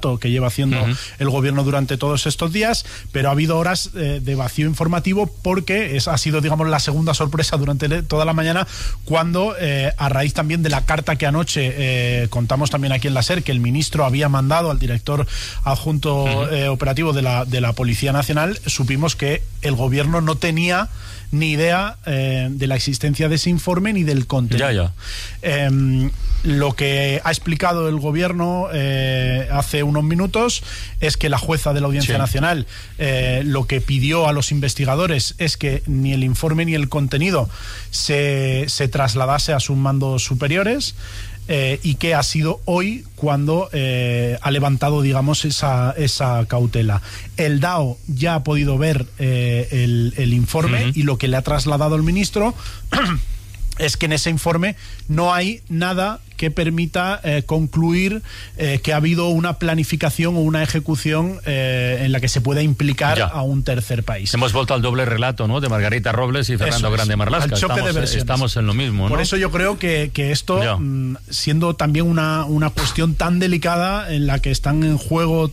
relato que lleva haciendo el gobierno durante todos estos días, pero ha habido horas de vacío informativo porque ha sido, digamos, la segunda sorpresa durante toda la mañana, cuando a raíz también de la carta que anoche contamos también aquí en la SER, que el ministro había mandado al director adjunto operativo de la Policía Nacional, supimos que el gobierno no tenía ni idea de la existencia de ese informe ni del contenido. Lo que ha explicado el gobierno hace unos minutos es que la jueza de la Audiencia Nacional lo que pidió a los investigadores es que ni el informe ni el contenido se trasladase a sus mandos superiores. Y que ha sido hoy cuando ha levantado, digamos, esa cautela. El DAO ya ha podido ver el informe y lo que le ha trasladado el ministro es que en ese informe no hay nada que permita concluir que ha habido una planificación o una ejecución en la que se pueda implicar a un tercer país. Hemos vuelto al doble relato, ¿no?, de Margarita Robles y Fernando Grande Marlaska. Estamos en lo mismo, ¿no? Por eso yo creo que esto, siendo también una cuestión tan delicada en la que están en juego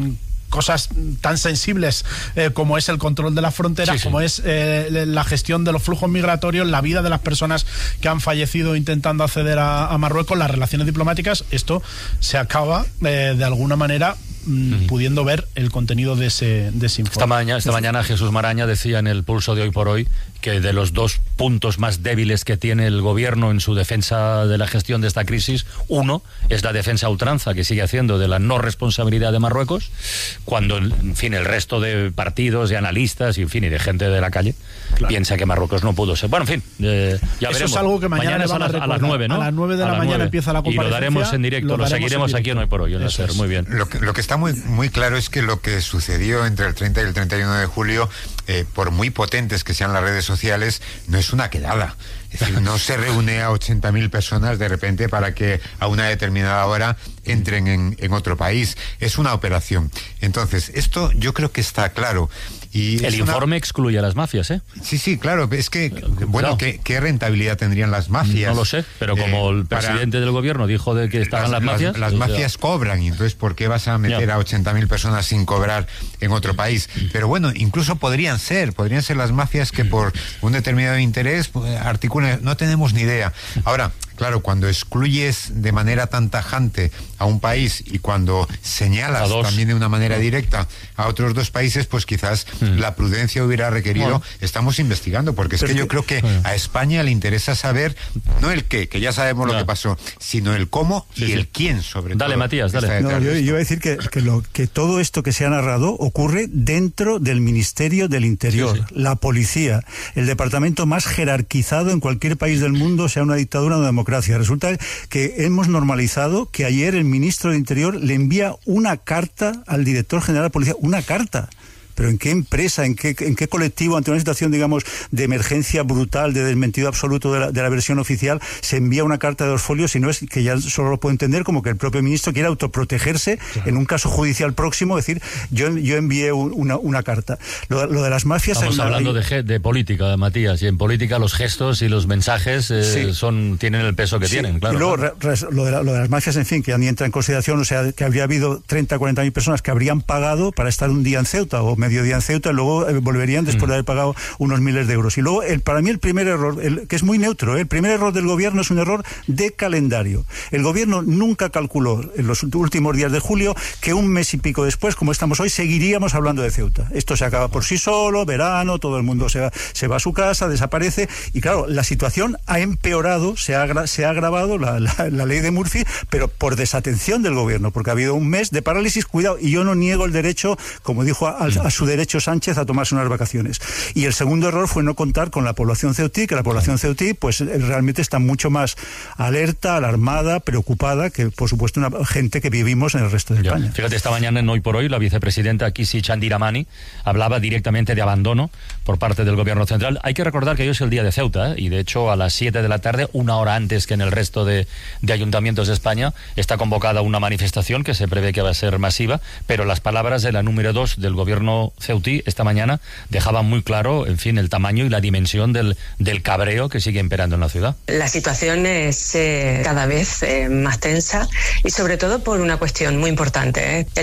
cosas tan sensibles como es el control de las fronteras, como es la gestión de los flujos migratorios, la vida de las personas que han fallecido intentando acceder a Marruecos, las relaciones diplomáticas, esto se acaba de alguna manera pudiendo ver el contenido de ese informe. Esta mañana Jesús Maraña decía en el Pulso de Hoy por Hoy que de los dos puntos más débiles que tiene el gobierno en su defensa de la gestión de esta crisis, uno es la defensa a ultranza que sigue haciendo de la no responsabilidad de Marruecos, cuando, en fin, el resto de partidos, de analistas y, en fin, y de gente de la calle piensa que Marruecos no pudo ser. Bueno, en fin, ya veremos. Eso es algo que mañana van a las 9, ¿no? A las 9 de la mañana empieza la comparecencia. Y lo daremos en directo, lo seguiremos aquí en Hoy por Hoy, en la SER. Muy bien. Lo que está muy claro es que lo que sucedió entre el 30 y el 31 de julio, por muy potentes que sean las redes sociales, no es una quedada. Es decir, no se reúne a 80.000 personas de repente para que a una determinada hora entren en otro país. Es una operación. Entonces, esto yo creo que está claro. Y el informe excluye a las mafias, ¿eh? Sí, claro. Es que, bueno, ¿qué rentabilidad tendrían las mafias? No lo sé, pero como el presidente del gobierno dijo de que estaban las mafias... Las mafias cobran, y entonces, ¿por qué vas a meter a 80.000 personas sin cobrar en otro país? Pero bueno, incluso podrían ser las mafias que por un determinado interés articulan... No tenemos ni idea. Ahora, claro, cuando excluyes de manera tan tajante a un país y cuando señalas también de una manera directa a otros dos países, pues quizás la prudencia hubiera requerido, estamos investigando, porque es que yo creo que a España le interesa saber no el qué, que ya sabemos lo que pasó, sino el cómo y el quién, sobre todo. Dale, Matías, dale. No, yo iba a decir que todo esto que se ha narrado ocurre dentro del Ministerio del Interior, la policía, el departamento más jerarquizado en cualquier país del mundo, sea una dictadura o una democracia. Resulta que hemos normalizado que ayer el ministro del Interior le envía una carta al director general de la policía, una carta. Pero ¿en qué empresa, en qué colectivo, ante una situación, digamos, de emergencia brutal, de desmentido absoluto de la versión oficial, se envía una carta de 2 folios? Y no es que ya solo lo puedo entender como que el propio ministro quiere autoprotegerse en un caso judicial próximo, decir, yo envié una carta. Lo de las mafias... Estamos hablando de política, Matías, y en política los gestos y los mensajes tienen el peso que tienen, claro. Y luego lo de las mafias, en fin, que ni entra en consideración, o sea, que habría habido 30 o 40.000 personas que habrían pagado para estar un día en Ceuta o mediodía en Ceuta, y luego volverían después de haber pagado unos miles de euros. Y luego, para mí, el primer error, que es muy neutro, el primer error del gobierno es un error de calendario. El gobierno nunca calculó en los últimos días de julio que un mes y pico después, como estamos hoy, seguiríamos hablando de Ceuta. Esto se acaba por sí solo, verano, todo el mundo se va a su casa, desaparece, y claro, la situación ha empeorado, se ha agravado la ley de Murphy, pero por desatención del gobierno, porque ha habido un mes de parálisis. Cuidado, y yo no niego el derecho, como dijo a su derecho Sánchez, a tomarse unas vacaciones. Y el segundo error fue no contar con la población ceutí, que la población ceutí pues realmente está mucho más alerta, alarmada, preocupada que, por supuesto, una gente que vivimos en el resto de España. Fíjate, esta mañana en Hoy por Hoy la vicepresidenta Kisi Chandiramani hablaba directamente de abandono por parte del gobierno central. Hay que recordar que hoy es el día de Ceuta, y de hecho a las 7 de la tarde, una hora antes que en el resto de ayuntamientos de España, está convocada una manifestación que se prevé que va a ser masiva, pero las palabras de la número 2 del gobierno ceutí esta mañana dejaban muy claro, en fin, el tamaño y la dimensión del cabreo que sigue imperando en la ciudad. La situación es cada vez más tensa, y sobre todo por una cuestión muy importante,